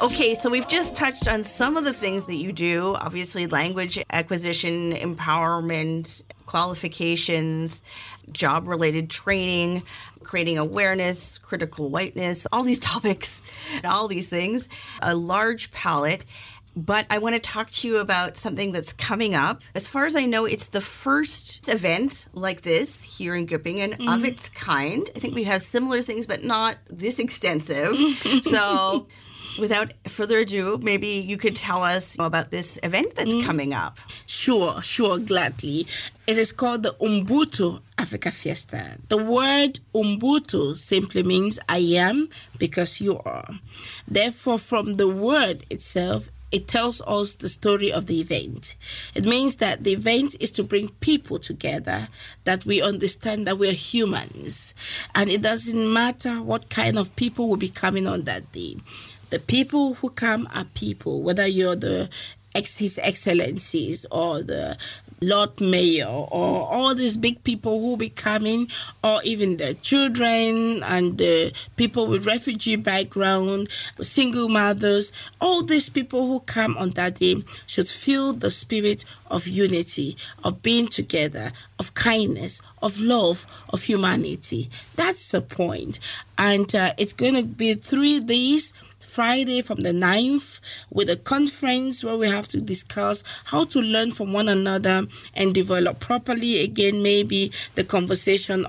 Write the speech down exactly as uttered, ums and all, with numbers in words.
Okay, so we've just touched on some of the things that you do. Obviously, language acquisition, empowerment, qualifications, job-related training, creating awareness, critical whiteness, all these topics, all these things, a large palette. But I want to talk to you about something that's coming up. As far as I know, it's the first event like this here in Göppingen mm-hmm. of its kind. I think we have similar things, but not this extensive. So without further ado, maybe you could tell us about this event that's mm. coming up. Sure, sure, gladly. It is called the Ubuntu Africa Fiesta. The word Ubuntu simply means I am because you are. Therefore, from the word itself, it tells us the story of the event. It means that the event is to bring people together, that we understand that we're humans. And it doesn't matter what kind of people will be coming on that day. The people who come are people, whether you're the ex- His Excellencies or the Lord Mayor or all these big people who will be coming, or even the children and the people with refugee background, single mothers, all these people who come on that day should feel the spirit of unity, of being together, of kindness, of love, of humanity. That's the point. And uh, it's going to be three days. Friday from the ninth with a conference where we have to discuss how to learn from one another and develop properly. Again, maybe the conversation